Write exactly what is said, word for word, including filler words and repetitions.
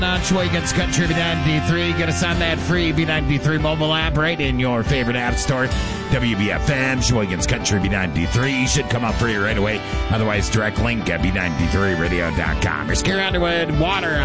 On Sheboygan's Country B ninety-three. Get us on that free B ninety-three mobile app right in your favorite app store. W B F M, Sheboygan's Country B ninety-three. Should come up for you right away. Otherwise, direct link at B ninety-three radio dot com. Or Scary Underwood, water